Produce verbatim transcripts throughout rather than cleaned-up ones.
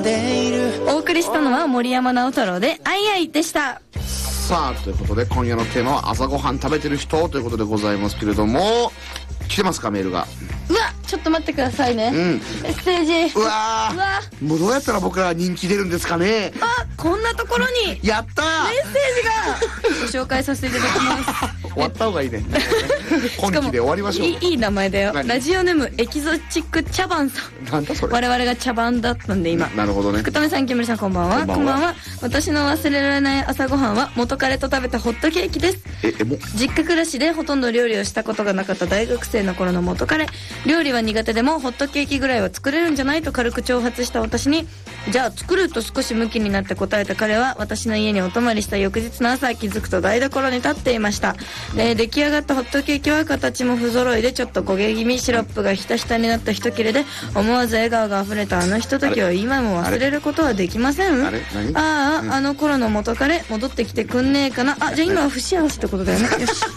でいる。 お送りしたのは森山直太朗でアイアイでした。 さあということで今夜のテーマは朝ごはん食べてる人ということでございますけれども、来てますかメールが。 うわちょっと待ってくださいね、うん、メッセージ。 うわーうわもうどうやったら僕ら人気出るんですかね。 あこんなところにやったーメッセージがご紹介させていただきます終わった方がいいね今期で終わりましょう。 いいいい名前だよ。ラジオネームエキゾチック茶番さん。 なんだそれ。 我々が茶番だったんで今。 なるほどね。 福留さん、木村さん、こんばんは。こんばんは。私の忘れられない朝ごはんは元彼と食べたホットケーキです。 ええも実家暮らしでほとんど料理をしたことがなかった大学生の頃の元彼。料理は苦手でもホットケーキぐらいは作れるんじゃないと軽く挑発した私に、じゃあ作ると少しムキになって答えた彼は、私の家にお泊まりした翌日の朝気づくと台所に立っていました。で出来上がったホットケーキは形も不揃いでちょっと焦げ気味、シロップがひたひたになった一切れで思わず笑顔があふれたあのひとときを今も忘れることはできません。あれ何ああ、 うん、 あの頃の元彼戻ってきてくんねえかな。あじゃあ今は不幸せってことだよね。よし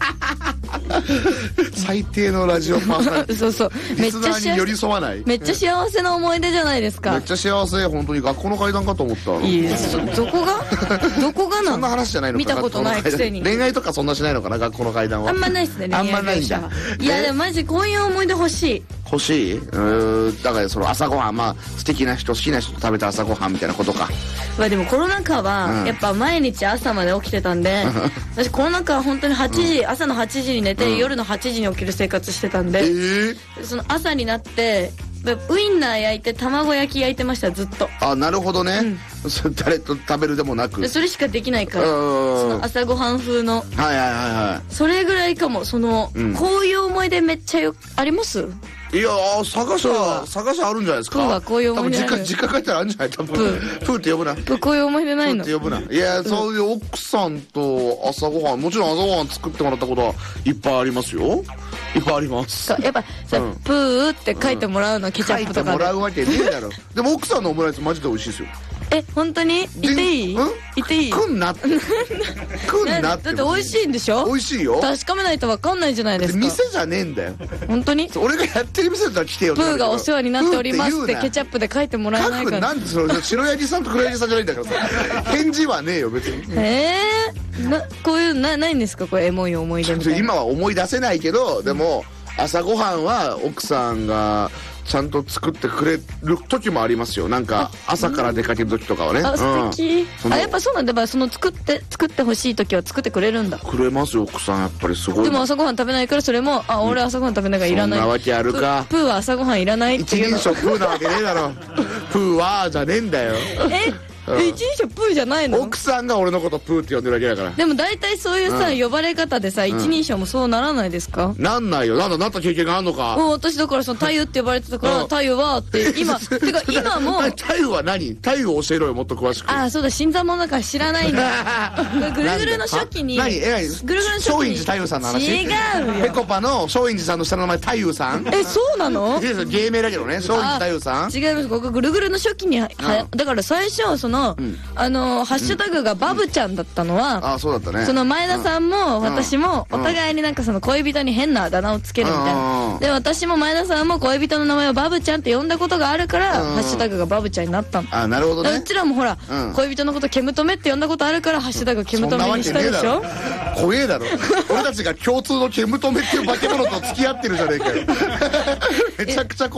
最低のラジオパーソナリティそうそうリスナーに寄り添わない。 めっちゃ幸せな思い出じゃないですか。 めっちゃ幸せ。本当に学校の階段かと思った。 いいですどこがどこがなの。 そんな話じゃないのか。 見たことないくせに。 恋愛とかそんなしないのかな学校の階段は。 あんまないっすね恋愛。 あんまないんだ。 いやでもマジこういう思い出欲しい。 欲しい。うーんだからその朝ごはん、まあ素敵な人好きな人と食べた朝ごはんみたいなことか。 まあでもコロナ禍は、うん、やっぱ毎日朝まで起きてたんで私コロナ禍は本当にはちじ、うん、朝のはちじに寝て、うん、夜のはちじに起きる生活してたんで、えー、その朝になってウインナー焼いて卵焼き焼いてましたずっと。 あなるほどね、うん、それ誰と食べるでもなくそれしかできないから、その朝ごはん風の、 はいはいはいはい、 それぐらいかも。その、うん、こういう思い出めっちゃよあります？ いやー探しは探しあるんじゃないですか。 プーはこういう思い出多分実家実家帰ったらあるんじゃない。多分プープーって呼ぶな。 プーこういう思い出ないの。 プーって呼ぶな。いや、うん、そういう奥さんと朝ごはん、もちろん朝ごはん作ってもらったことはいっぱいありますよ。いっぱいあります。 やっぱさ、うん、プーって書いてもらうの、うん、ケチャップとかで。 書いてもらうわけねえだろ。でも奥さんのオムライスマジで美味しいですよ。 え本当に言っていい？ うん言っていい？ 来んなって来んなって。 だって美味しいんでしょ。 美味しいよ。 確かめないと分かんないじゃないですか。 店じゃねえんだよ。 本当に俺がやってる店だったら来てよ。 プーがお世話になっておりますってケチャップで書いてもらえないから。 なんでその白ヤギさんと黒ヤギさんじゃないんだからさ返事はねえよ別に。 ええなこういうなないんですかこれエモい思い出みたいな。 今は思い出せないけど、でも朝ごはんは奥さんがちゃんと作ってくれる時もありますよ。なんか朝から出かける時とかはね。 あ素敵、うん、あやっぱそうなんだ。その作って作ってほしい時は作ってくれるんだ。 くれますよ奥さんやっぱりすごい。 でも朝ごはん食べないからそれもあ俺朝ごはん食べないからいらない、 そんなわけあるか。 プーは朝ごはんいらないっていうの。 一人称プーなわけねえだろプーはじゃねえんだよ。 えうん、一人称プーじゃないの。 奥さんが俺のことプーって呼んでるだけだから。 でも大体そういうさ、うん、呼ばれ方でさ、うん、一人称もそうならないですか。 なんないよ。なんだなった経験があんのか。 もう私だからその太夫って呼ばれてたから、うん、太夫はって今てか今も太夫は何。太夫教えろよもっと詳しく。 ああそうだ新参者だから知らないんだぐるぐるの初期に何えぐるぐるの初期に松陰寺太夫さんの話。 違うよ。 ぺこぱの松陰寺さんの下の名前太夫さん。 えそうなの。 芸名だけどね松陰寺太夫さん。 違います。ここぐるぐるの初期には、うん、だから最初その、うん、あのあのハッシュタグがバブちゃんだったのは、うん、 あそうだったね。 その前田さんも私もお互いになんかその恋人に変なあだ名をつけるみたいな、うん、で私も前田さんも恋人の名前をバブちゃんって呼んだことがあるから、うん、ハッシュタグがバブちゃんになったの。 あなるほどね。 うちらもほら、うん、恋人のことケムトメって呼んだことあるからハッシュタグケムトメにしたでしょ。 怖えだろ俺たちが共通のケムトメっていう化け物と付き合ってるじゃねえかよめちゃくちゃ